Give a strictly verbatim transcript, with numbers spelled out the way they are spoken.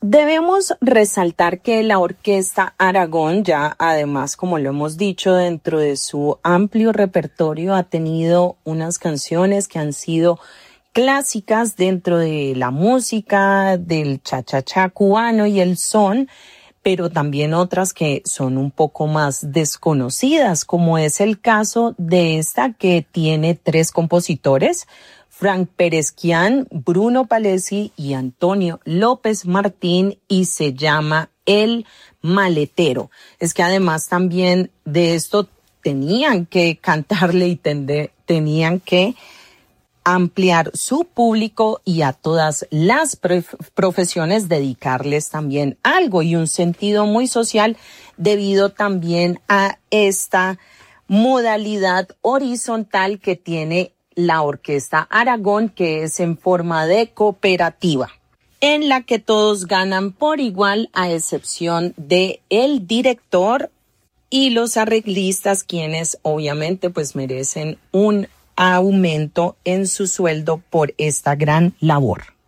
Debemos resaltar que la Orquesta Aragón, ya además, como lo hemos dicho, dentro de su amplio repertorio ha tenido unas canciones que han sido clásicas dentro de la música, del cha-cha-cha cubano y el son, pero también otras que son un poco más desconocidas, como es el caso de esta que tiene tres compositores, Frank Peresquian, Bruno Palesi y Antonio López Martín, y se llama El Maletero. Es que además también de esto tenían que cantarle y tende, tenían que ampliar su público y a todas las profesiones dedicarles también algo y un sentido muy social debido también a esta modalidad horizontal que tiene la Orquesta Aragón, que es en forma de cooperativa, en la que todos ganan por igual a excepción de el director y los arreglistas, quienes obviamente pues merecen un aumento en su sueldo por esta gran labor.